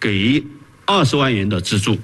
给予20万元的资助。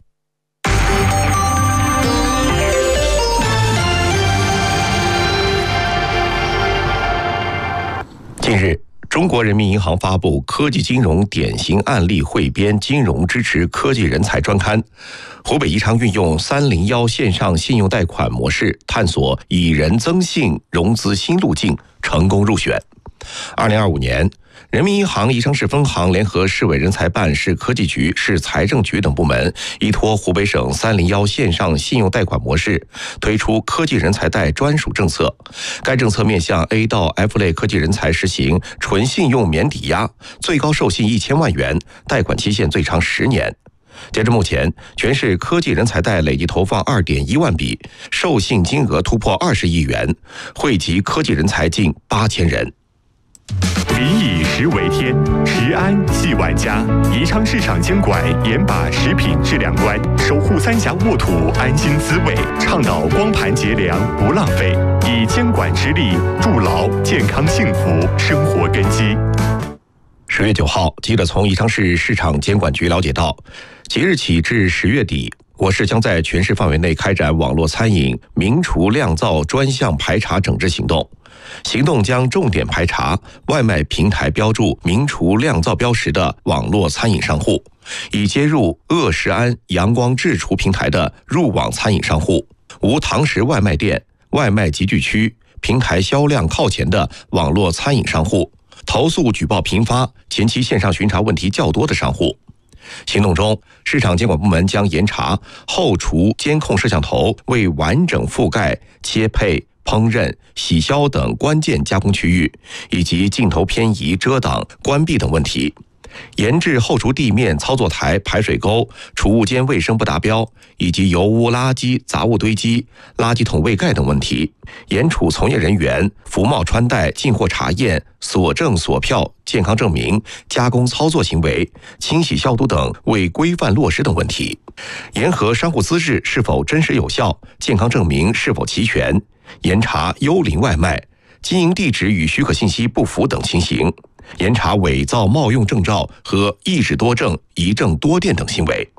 近日，中国人民银行发布科技金融典型案例汇编金融支持科技人才专刊。湖北宜昌运用301线上信用贷款模式，探索以人增信融资新路径，成功入选。2025年，人民银行宜昌市分行联合市委人才办、市科技局、市财政局等部门，依托湖北省301线上信用贷款模式，推出科技人才贷专属政策。该政策面向 A 到 F 类科技人才实行纯信用免抵押，最高授信1000万元，贷款期限最长10年。截至目前，全市科技人才贷累计投放2.1万笔，授信金额突破20亿元，惠及科技人才近8000人。 民以食为天，食安系万家。宜昌市场监管严把食品质量关，守护三峡沃土安心滋味，倡导光盘节粮不浪费，以监管之力筑牢健康幸福生活根基。 10月9号，记者从宜昌市市场监管局了解到，即日起至10月底，我市将在全市范围内开展网络餐饮明厨酿造专项排查整治行动。行动将重点排查外卖平台标注明厨酿造标识的网络餐饮商户，已接入鄂食安、阳光智厨平台的入网餐饮商户，无堂食外卖店、外卖集聚区、平台销量靠前的网络餐饮商户，投诉举报频发、前期线上巡查问题较多的商户。行动中，市场监管部门将严查后厨监控摄像头未完整覆盖切配、烹饪、洗消等关键加工区域，以及镜头偏移、遮挡、关闭等问题，严治后厨地面、操作台、排水沟、储物间卫生不达标，以及油污、垃圾、杂物堆积、垃圾桶未盖等问题，严处从业人员服贸穿戴、进货查验、锁证锁票、健康证明、加工操作行为、清洗消毒等未规范落实等问题，严核商户资质是否真实有效、健康证明是否齐全，严查幽灵外卖、经营地址与许可信息不符等情形，严查伪造冒用证照和一纸多证、一证多店等行为。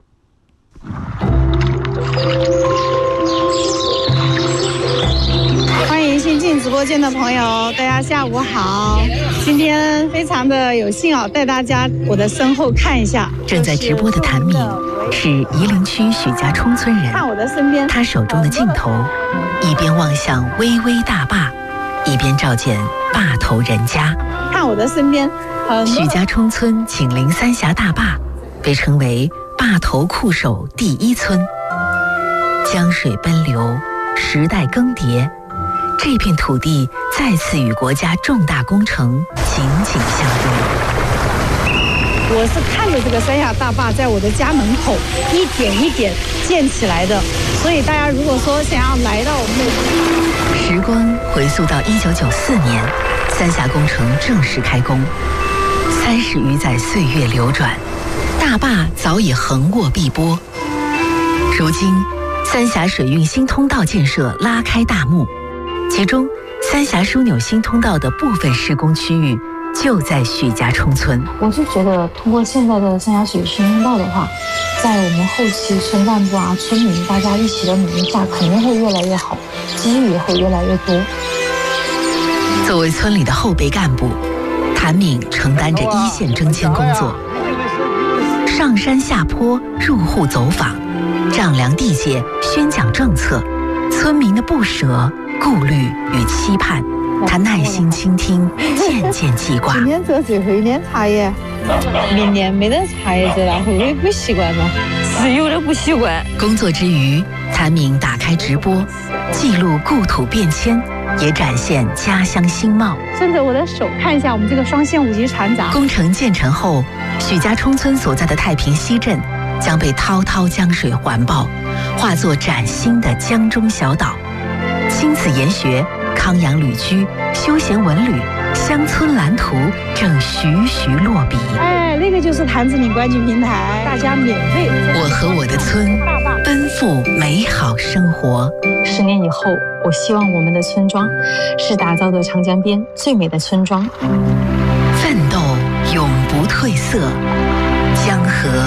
欢迎新进直播间的朋友，大家下午好。今天非常的有幸啊，带大家我的身后看一下。 正在直播的谭敏是夷陵区许家冲村人， 看我的身边， 他手中的镜头一边望向巍巍大坝，一边照见坝头人家。 看我的身边， 许家冲村紧邻三峡大坝，被称为坝头酷守第一村。江水奔流，时代更迭，这片土地再次与国家重大工程紧紧相拥。 我是看着这个三峡大坝在我的家门口一点一点建起来的，所以大家如果说想要来到我们的， 时光回溯到1994年，三峡工程正式开工，30余载岁月流转，大坝早已横卧碧波。如今，三峡水运新通道建设拉开大幕，其中三峡枢纽新通道的部分施工区域就在许家冲村。 我就觉得通过现在的三峡水新通道的话，在我们后期村干部啊、村民大家一起的努力下，肯定会越来越好，机遇也会越来越多。 作为村里的后备干部，谭敏承担着一线征迁工作，上山下坡、入户走访、丈量地界、宣讲政策，村民的不舍、顾虑与期盼，他耐心倾听，渐渐记挂。 今天这最后一年茶叶，明年没得茶叶子了，会不会不习惯呢？ 是有点不习惯。 工作之余，谭敏打开直播，记录故土变迁，也展现家乡新貌。 顺着我的手看一下我们这个双线5级船闸。 工程建成后，许家冲村所在的太平西镇将被滔滔江水环抱，化作崭新的江中小岛。亲子研学、康养旅居、休闲文旅、乡村蓝图正徐徐落笔。 哎，那个就是潭子岭观景平台，大家免费。 我和我的村奔赴美好生活。 10年以后，我希望我们的村庄是打造的长江边最美的村庄。 奋斗永不褪色，